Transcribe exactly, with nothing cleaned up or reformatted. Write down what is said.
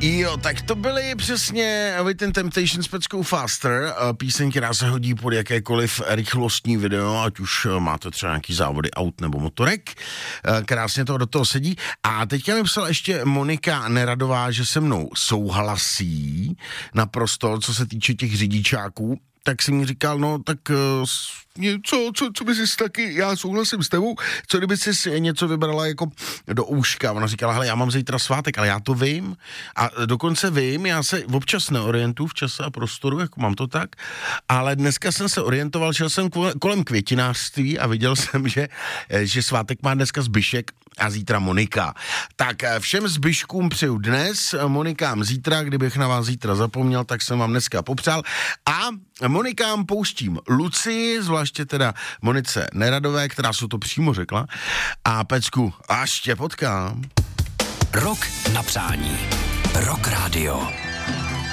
Jo, tak to byly přesně Within Temptation s peckou Faster, píseň, která se hodí pod jakékoliv rychlostní video, ať už máte třeba nějaký závody aut nebo motorek. Krásně to do toho sedí. A teďka mi psala ještě Monika Neradová, že se mnou souhlasí naprosto, co se týče těch řidičáků. Tak si mi říkal, no tak co, co, co by si taky, já souhlasím s tebou, co kdyby si něco vybrala jako do úška. Ona říkala, hele, já mám zítra svátek, ale já to vím a dokonce vím, já se občas neorientuju v čase a prostoru, jako mám to tak, ale dneska jsem se orientoval, šel jsem kolem květinářství a viděl jsem, že, že svátek má dneska Zbyšek a zítra Monika. Tak všem Zbyškům přeju dnes, Monikám zítra, kdybych na vás zítra zapomněl, tak jsem vám dneska popřál a Monikám pouštím Lucii, zvláště teda Monice Neradové, která se to přímo řekla. A Pecku, až tě potkám. Rok na přání. Rock Radio.